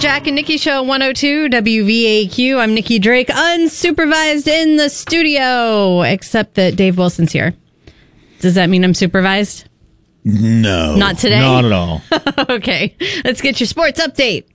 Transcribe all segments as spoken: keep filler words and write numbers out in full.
Jack and Nikki Show, one oh two W V A Q. I'm Nikki Drake, unsupervised in the studio, except that Dave Wilson's here. Does that mean I'm supervised? No. Not today? Not at all. Okay, let's get your sports update.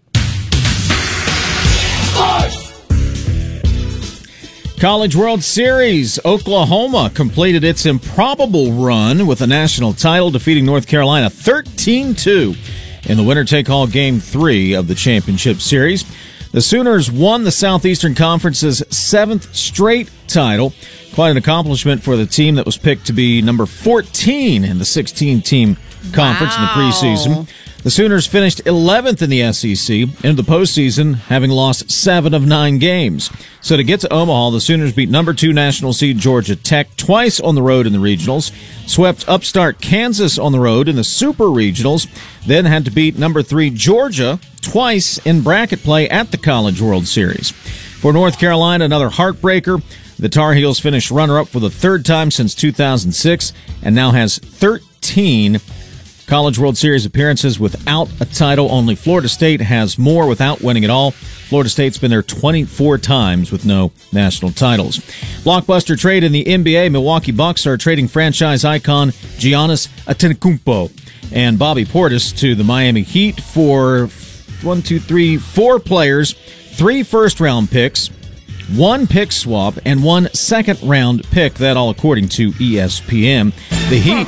College World Series. Oklahoma completed its improbable run with a national title, defeating North Carolina thirteen two in the winner-take-all Game three of the championship series. The Sooners won the Southeastern Conference's seventh straight title. Quite an accomplishment for the team that was picked to be number fourteen in the sixteen-team conference Wow. in the preseason. The Sooners finished eleventh in the S E C, into the postseason, having lost seven of nine games. So to get to Omaha, the Sooners beat number two national seed Georgia Tech twice on the road in the regionals, swept upstart Kansas on the road in the super regionals, then had to beat number three Georgia twice in bracket play at the College World Series. For North Carolina, another heartbreaker. The Tar Heels finished runner-up for the third time since two thousand six and now has thirteen College World Series appearances without a title. Only Florida State has more without winning at all. Florida State's been there twenty-four times with no national titles. Blockbuster trade in the N B A. Milwaukee Bucks are trading franchise icon Giannis Antetokounmpo and Bobby Portis to the Miami Heat for one, two, three, four players, three first-round picks, one pick swap, and one second-round pick. That all according to E S P N. The Heat...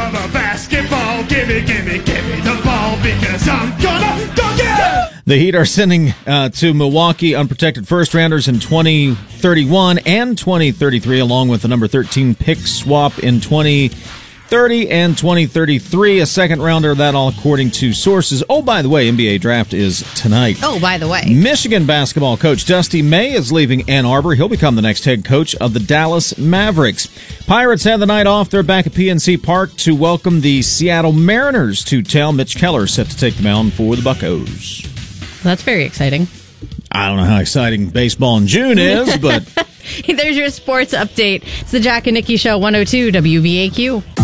Basketball, gimme, gimme, gimme the ball because I'm gonna dunk it! The Heat are sending uh, to Milwaukee unprotected first-rounders in twenty thirty-one and twenty thirty-three, along with the number thirteen pick swap in twenty thirty and twenty thirty-three. A second-rounder, that all according to sources. Oh, by the way, N B A draft is tonight. Oh, by the way. Michigan basketball coach Dusty May is leaving Ann Arbor. He'll become the next head coach of the Dallas Mavericks. Pirates had the night off. They're back at P N C Park to welcome the Seattle Mariners to town. Mitch Keller set to take the mound for the Buccos. That's very exciting. I don't know how exciting baseball in June is, but... There's your sports update. It's the Jack and Nikki Show, one oh two W V A Q.